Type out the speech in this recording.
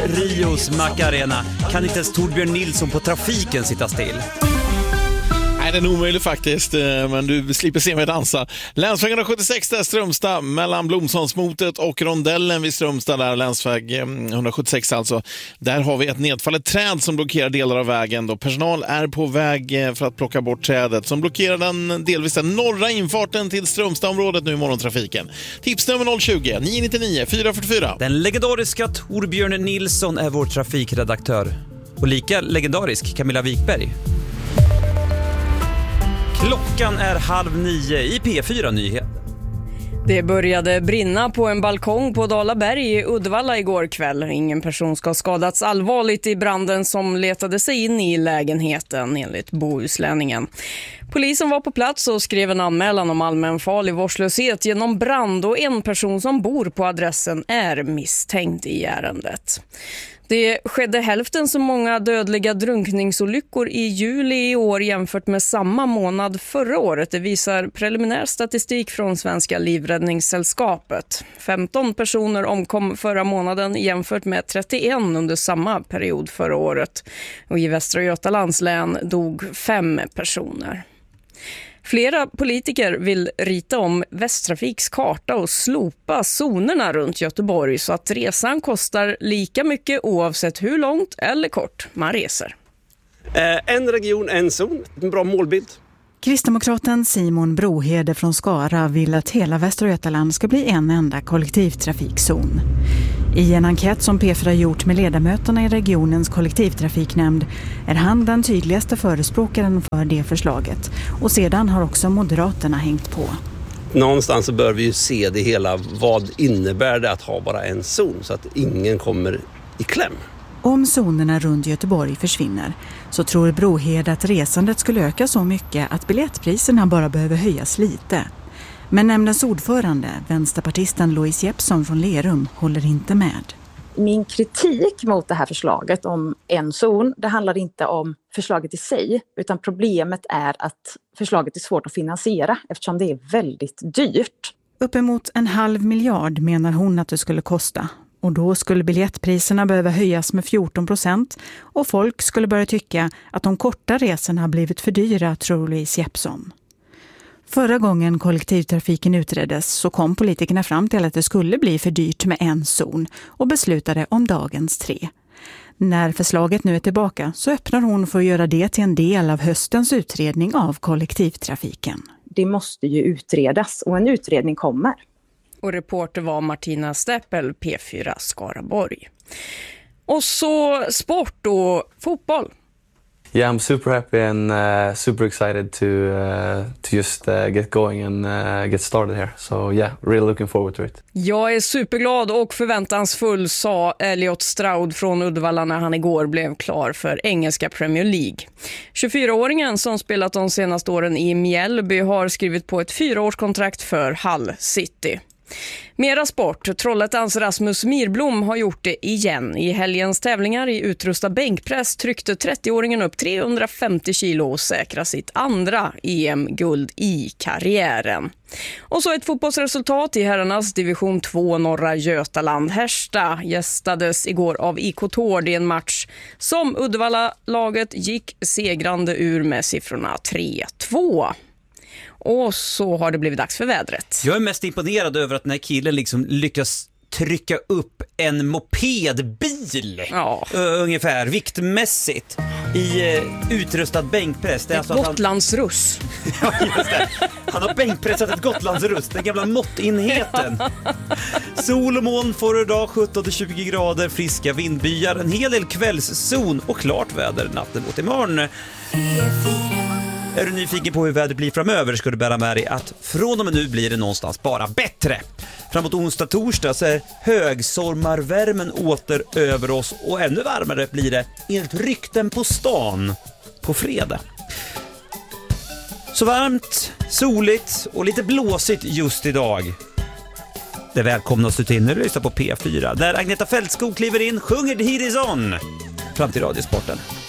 Rios Macarena kan inte ens Torbjörn Nilsson på trafiken sitta still. Nej, det är omöjligt faktiskt, men du slipper se mig dansa. Länsväg 176 där Strömstad mellan Blomsholmsmotet och rondellen vid Strömstad där, länsväg 176 alltså. Där har vi ett nedfallet träd som blockerar delar av vägen då. Personal är på väg för att plocka bort trädet som blockerar delvis den norra infarten till Strömstadområdet nu i morgontrafiken. Tipsnummer 020 999 444. Den legendariska Torbjörn Nilsson är vår trafikredaktör. Och lika legendarisk Camilla Wikberg. Klockan är 8:30 i P4 Nyhet. Det började brinna på en balkong på Dalaberg i Uddevalla igår kväll. Ingen person ska ha skadats allvarligt i branden som letade sig in i lägenheten enligt Bohuslänningen. Polisen var på plats och skrev en anmälan om allmänfarlig vårdslöshet genom brand och en person som bor på adressen är misstänkt i ärendet. Det skedde hälften så många dödliga drunkningsolyckor i juli i år jämfört med samma månad förra året. Det visar preliminär statistik från Svenska Livräddningssällskapet. 15 personer omkom förra månaden jämfört med 31 under samma period förra året. Och i Västra Götalands län dog 5 personer. Flera politiker vill rita om Västtrafiks karta och slopa zonerna runt Göteborg så att resan kostar lika mycket oavsett hur långt eller kort man reser. En region, en zon. En bra målbild. Kristdemokraten Simon Brohede från Skara vill att hela Västra Götaland ska bli en enda kollektivtrafikzon. I en enkät som P4 gjort med ledamöterna i regionens kollektivtrafiknämnd är han den tydligaste förespråkaren för det förslaget. Och sedan har också Moderaterna hängt på. Någonstans så bör vi ju se det hela. Vad innebär det att ha bara en zon så att ingen kommer i kläm? Om zonerna runt Göteborg försvinner så tror Brohede att resandet skulle öka så mycket att biljettpriserna bara behöver höjas lite. Men nämndens ordförande, vänsterpartisten Louise Jeppsson från Lerum, håller inte med. Min kritik mot det här förslaget om en zon, det handlar inte om förslaget i sig, utan problemet är att förslaget är svårt att finansiera eftersom det är väldigt dyrt. Uppemot 500 miljoner menar hon att det skulle kosta. Och då skulle biljettpriserna behöva höjas med 14% och folk skulle börja tycka att de korta resorna har blivit för dyra, tror Louise Jeppsson. Förra gången kollektivtrafiken utreddes så kom politikerna fram till att det skulle bli för dyrt med en zon och beslutade om dagens 3. När förslaget nu är tillbaka så öppnar hon för att göra det till en del av höstens utredning av kollektivtrafiken. Det måste ju utredas och en utredning kommer. Och reporter var Martina Steppel, P4 Skaraborg. Och så sport och fotboll. Yeah, I'm super happy and super excited to just get going and get started here. So yeah, really looking forward to it. Jag är superglad och förväntansfull, sa Elliot Stroud från Uddevalla när han igår blev klar för engelska Premier League. 24-åringen som spelat de senaste åren i Mjällby har skrivit på ett 4-årskontrakt för Hull City. Mera sport. Trolletans Rasmus Mirblom har gjort det igen. I helgens tävlingar i utrustad bänkpress tryckte 30-åringen upp 350 kilo och säkra sitt andra EM-guld i karriären. Och så ett fotbollsresultat i herrarnas division 2 norra Götaland. Härsta gästades igår av IK Tord i en match som Uddevalla-laget gick segrande ur med siffrorna 3-2. Och så har det blivit dags för vädret. Jag är mest imponerad över att den här killen liksom lyckas trycka upp en mopedbil ungefär viktmässigt i utrustad bänkpress. Det är alltså Gotlandsruss. Ja, just det. Han har bänkpressat ett Gotlandsruss, den gamla måttenheten. Sol och moln får idag 17-20 grader, friska vindbyar, en hel del kvällszon och klart väder natten mot imorgon. Är du nyfiken på hur vädret blir framöver ska du bära med dig att från och med nu blir det någonstans bara bättre. Framåt onsdag-torsdag så är högsommarvärmen åter över oss och ännu varmare blir det enligt rykten på stan på fredag. Så varmt, soligt och lite blåsigt just idag. Det välkomnas du till när du lyssnar på P4 där Agneta Fältskog kliver in, sjunger The Heat Is On fram till Radiosporten.